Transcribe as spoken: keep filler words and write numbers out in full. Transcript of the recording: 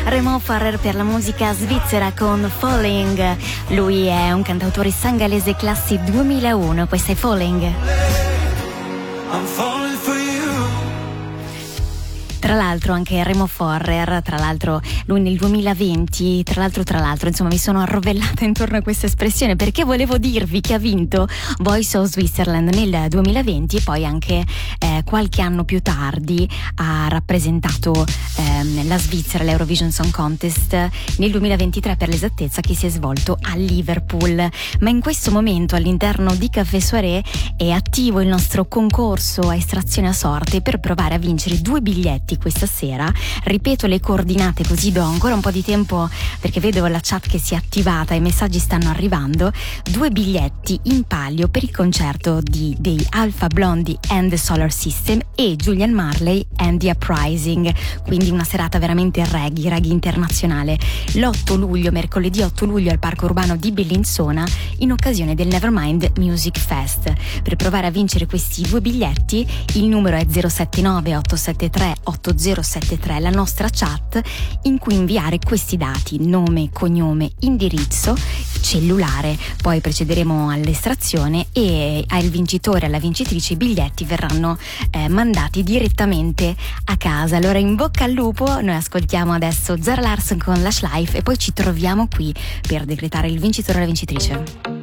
Remo Farrer per la musica svizzera con Falling. Lui è un cantautore sangalese classe duemilauno, questa è Falling. I'm falling for you. Tra l'altro anche Remo Farrer, tra l'altro lui nel duemilaventi, tra l'altro tra l'altro insomma mi sono arrovellata intorno a questa espressione perché volevo dirvi che ha vinto Voice of Switzerland nel duemilaventi e poi anche eh, qualche anno più tardi ha rappresentato ehm, la Svizzera all'Eurovision Song Contest nel duemilaventitré per l'esattezza, che si è svolto a Liverpool. Ma in questo momento all'interno di Café Soirée è attivo il nostro concorso a estrazione a sorte per provare a vincere due biglietti questa sera. Ripeto le coordinate così do ancora un po' di tempo perché vedo la chat che si è attivata e i messaggi stanno arrivando. Due biglietti in palio per il concerto di, dei Alpha Blondy and the Solar System e Julian Marley and the Uprising, quindi una serata veramente reggae, reggae internazionale, l'otto luglio, mercoledì otto luglio al Parco Urbano di Bellinzona in occasione del Nevermind Music Fest. Per provare a vincere questi due biglietti il numero è zero sette nove otto sette tre otto zero sette tre, la nostra chat in cui inviare questi dati: nome, cognome, indirizzo, cellulare. Poi procederemo all'estrazione e al vincitore, alla vincitrice, i biglietti verranno eh, mandati direttamente a casa. Allora in bocca al lupo, noi ascoltiamo adesso Zara Larsson con Lush Life e poi ci troviamo qui per decretare il vincitore e la vincitrice.